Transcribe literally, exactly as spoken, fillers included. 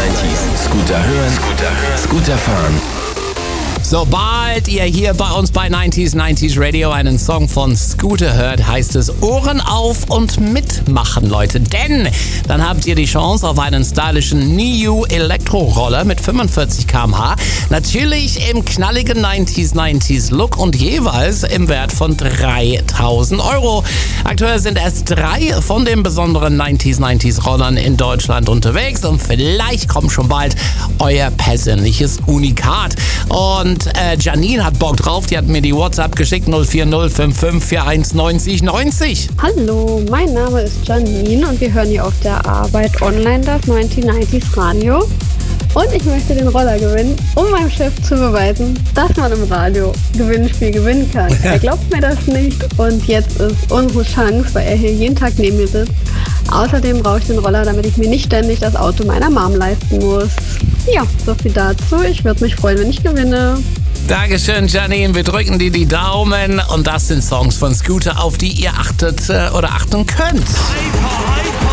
neunzig. Scooter hören, Scooter hören, Scooter fahren. Sobald ihr hier bei uns bei neunzig neunzig Radio einen Song von Scooter hört, heißt es Ohren auf und mitmachen, Leute. Denn dann habt ihr die Chance auf einen stylischen N I U Elektroroller mit fünfundvierzig Kilometer pro Stunde. Natürlich im knalligen neunzig neunzig Look und jeweils im Wert von dreitausend Euro. Aktuell sind erst drei von den besonderen neunzig neunzig Rollern in Deutschland unterwegs und vielleicht kommt schon bald euer persönliches Unikat. Und äh, Janine hat Bock drauf, die hat mir die WhatsApp geschickt, null vier null fünf fünf vier eins neunzig neunzig. Hallo, mein Name ist Janine und wir hören hier auf der Arbeit online das neunzig neunzig Radio. Und ich möchte den Roller gewinnen, um meinem Chef zu beweisen, dass man im Radio Gewinnspiel gewinnen kann. Er glaubt mir das nicht und jetzt ist unsere Chance, weil er hier jeden Tag neben mir sitzt. Außerdem brauche ich den Roller, damit ich mir nicht ständig das Auto meiner Mom leisten muss. Ja, so viel dazu. Ich würde mich freuen, wenn ich gewinne. Dankeschön, Janine. Wir drücken dir die Daumen und das sind Songs von Scooter, auf die ihr achtet äh, oder achten könnt. Hyper, hyper.